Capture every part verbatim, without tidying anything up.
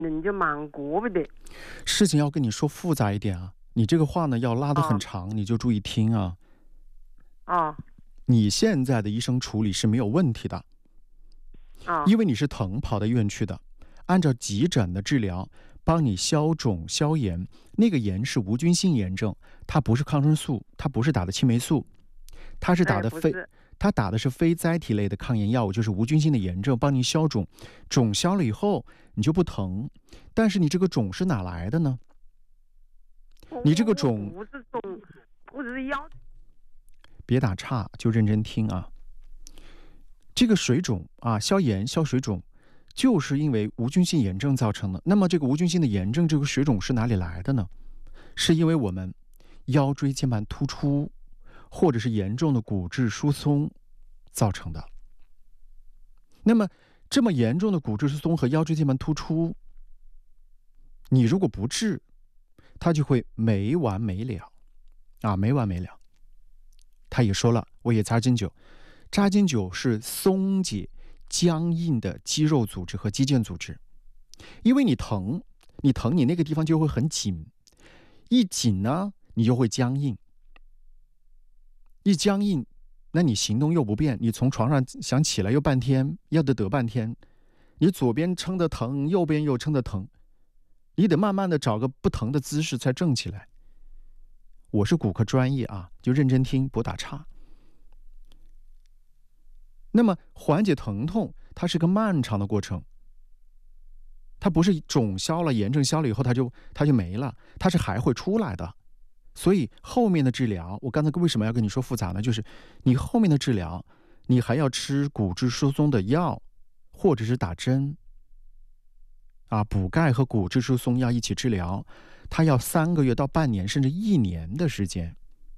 人就蛮过不得。 事情要跟你说复杂一点啊，你这个话呢要拉得很长， 哦、 你就注意听啊。 哦你现在的医生处理是没有问题的， 哦， 因为你是疼跑到医院去的，按照急诊的治疗帮你消肿消炎，那个炎是无菌性炎症，它不是抗生素，它不是打的青霉素，它是打的非、 哎、 它打的是非甾体类的抗炎药物，就是无菌性的炎症，帮你消肿，肿消了以后你就不疼。但是你这个肿是哪来的呢？你这个肿不是肿，我只是腰。 别打岔，就认真听啊。这个水肿啊，消炎消水肿，就是因为无菌性炎症造成的。那么这个无菌性的炎症，这个水肿是哪里来的呢？是因为我们腰椎间盘突出，或者是严重的骨质疏松造成的。那么这么严重的骨质疏松和腰椎间盘突出，你如果不治，它就会没完没了啊，没完没了。他也说了，我也扎针灸，扎针灸是松解僵硬的肌肉组织和肌腱组织，因为你疼，你疼，你那个地方就会很紧，一紧呢，你就会僵硬，一僵硬，那你行动又不便，你从床上想起来又半天，要得得半天，你左边撑得疼，右边又撑得疼，你得慢慢的找个不疼的姿势才正起来。我是骨科专业啊，就认真听，不打岔。那么缓解疼痛，它是个漫长的过程，它不是肿消了、炎症消了以后它就它就没了，它是还会出来的。所以后面的治疗，我刚才为什么要跟你说复杂呢？就是你后面的治疗，你还要吃骨质疏松的药，或者是打针啊，补钙和骨质疏松药一起治疗，它要三个月到半年甚至一年的时间。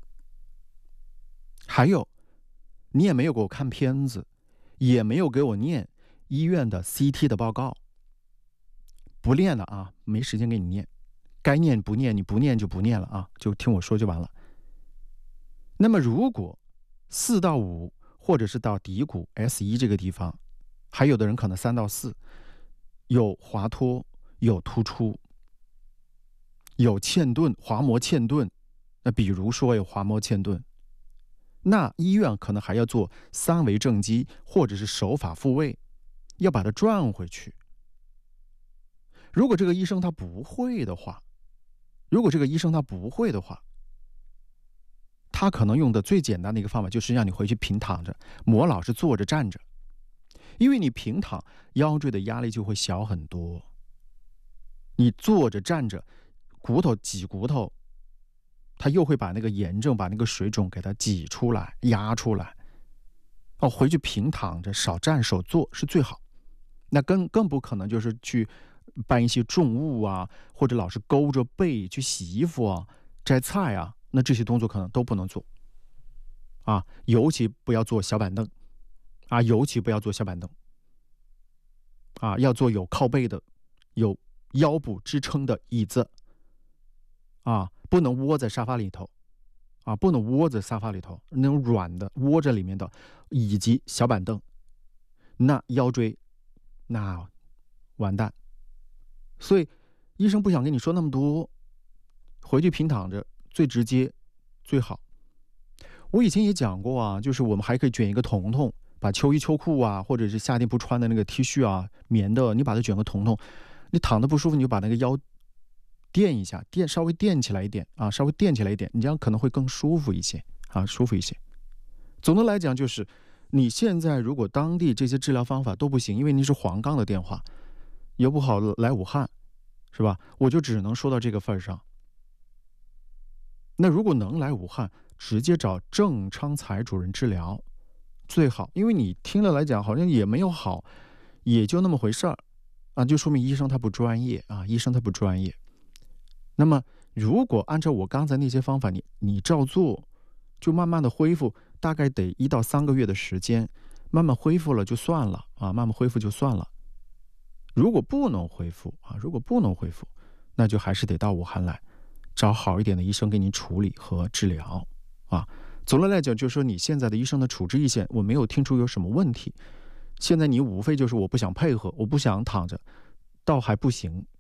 还有，你也没有给我看片子，也没有给我念医院的 C T 的报告，不念了啊，没时间给你念，该念不念，你不念就不念了啊，就听我说就完了。那么如果四到五，或者是到骶骨 S 一 这个地方，还有的人可能三到四，有滑脱，有突出，有嵌顿，滑膜嵌顿，那比如说有滑膜嵌顿，那医院可能还要做三维正畸或者是手法复位，要把它转回去。如果这个医生他不会的话，如果这个医生他不会的话，他可能用的最简单的一个方法就是让你回去平躺着，莫老是坐着站着，因为你平躺腰椎的压力就会小很多。你坐着站着，骨头挤骨头，它又会把那个炎症、把那个水肿给它挤出来、压出来。哦，回去平躺着，少站少坐是最好。那更更不可能就是去搬一些重物啊，或者老是勾着背去洗衣服啊、摘菜啊，那这些动作可能都不能做。啊，尤其不要坐小板凳，啊，尤其不要坐小板凳。啊，要坐有靠背的、有腰部支撑的椅子。啊，不能窝在沙发里头，啊，不能窝在沙发里头，那种软的窝在里面的，以及小板凳，那腰椎那完蛋。所以医生不想跟你说那么多，回去平躺着最直接最好。我以前也讲过啊，就是我们还可以卷一个筒筒，把秋衣秋裤啊，或者是夏天不穿的那个 T 恤啊，棉的，你把它卷个筒筒，你躺得不舒服，你就把那个腰垫一下，垫稍微垫起来一点啊，稍微垫起来一点，你这样可能会更舒服一些啊，舒服一些。总的来讲，就是你现在如果当地这些治疗方法都不行，因为你是黄冈的电话，又不好来武汉，是吧？我就只能说到这个份上。那如果能来武汉，直接找郑昌才主任治疗最好，因为你听了来讲好像也没有好，也就那么回事儿啊，就说明医生他不专业啊，医生他不专业。那么如果按照我刚才那些方法，你你照做，就慢慢的恢复，大概得一到三个月的时间，慢慢恢复了就算了啊，慢慢恢复就算了。如果不能恢复啊，如果不能恢复，那就还是得到武汉来，找好一点的医生给你处理和治疗啊。总的来讲，就是说你现在的医生的处置意见，我没有听出有什么问题。现在你无非就是我不想配合，我不想躺着，倒还不行。